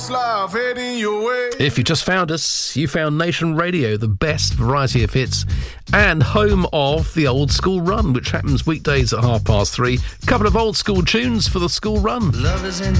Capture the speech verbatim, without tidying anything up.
Love heading your way. If you just found us, you found Nation Radio, the best variety of hits and home of the Old School Run, which happens weekdays at half past three. A couple of old school tunes for the school run. Love is in